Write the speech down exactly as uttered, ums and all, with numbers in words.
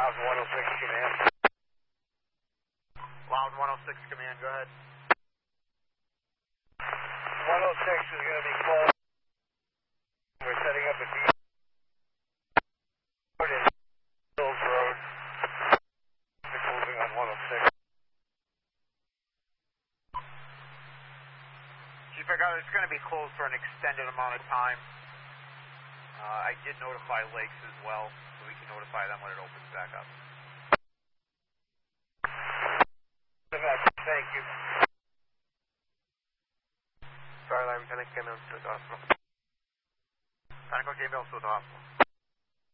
Loud one oh six command. Loud one oh six command, go ahead. one oh six is going to be closed. We're setting up a D road in Hills Road. They're closing on one oh six. Chief, I got it's going to be closed for an extended amount of time. Uh, I did notify Lakes as well, so we can notify them when it opens back up. Thank you. Starline, Panic came out to the hospital. Panic came out to the hospital.